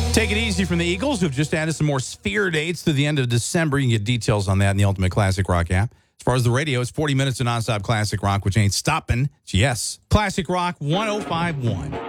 Take it easy from the Eagles, who've just added some more Sphere dates to the end of December. You can get details on that in the Ultimate Classic Rock app. As far as the radio, it's 40 minutes of nonstop classic rock, which ain't stopping. It's yes. Classic Rock 1051.